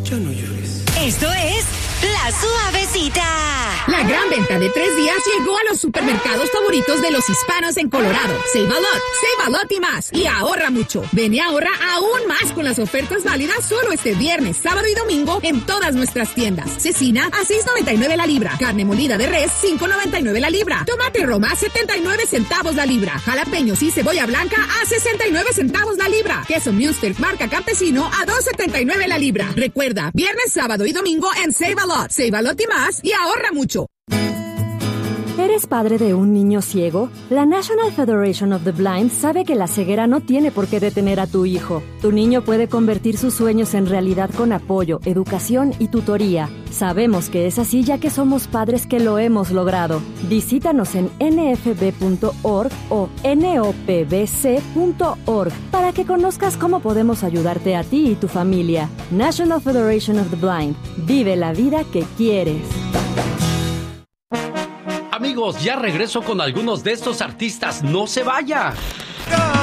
Ya no llores. Esto es La Suavecita. La gran venta de 3 días llegó a los supermercados favoritos de los hispanos en Colorado. Save a lot y más. Y ahorra mucho. Ven y ahorra aún más con las ofertas válidas solo este viernes, sábado y domingo en todas nuestras tiendas. Cecina a $6.99 la libra. Carne molida de res, $5.99 la libra. Tomate Roma, 79 centavos la libra. Jalapeños y cebolla blanca a 69 centavos la libra. Queso Münster marca Campesino a $2.79 la libra. Recuerda, viernes, sábado y domingo en Save a lot y más y ahorra mucho. ¿Eres padre de un niño ciego? La National Federation of the Blind sabe que la ceguera no tiene por qué detener a tu hijo. Tu niño puede convertir sus sueños en realidad con apoyo, educación y tutoría. Sabemos que es así ya que somos padres que lo hemos logrado. Visítanos en nfb.org o nopbc.org para que conozcas cómo podemos ayudarte a ti y tu familia. National Federation of the Blind. Vive la vida que quieres. Amigos, ya regreso con algunos de estos artistas. ¡No se vaya!